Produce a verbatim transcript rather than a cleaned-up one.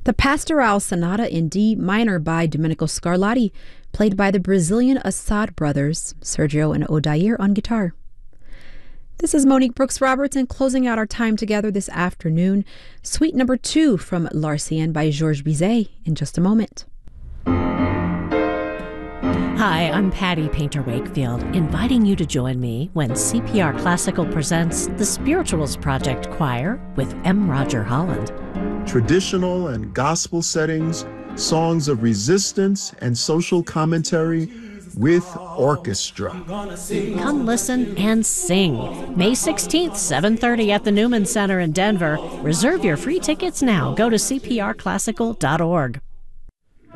The Pastoral Sonata in D minor by Domenico Scarlatti, played by the Brazilian Assad brothers, Sergio and Odair on guitar. This is Monique Brooks Roberts, and closing out our time together this afternoon, Suite number two from L'Arsienne by Georges Bizet in just a moment. Hi, I'm Patty Painter Wakefield, inviting you to join me when C P R Classical presents the Spirituals Project Choir with M. Roger Holland. Traditional and gospel settings, songs of resistance and social commentary with orchestra. Come listen and sing. May sixteenth, seven thirty at the Newman Center in Denver. Reserve your free tickets now. Go to c p r classical dot org.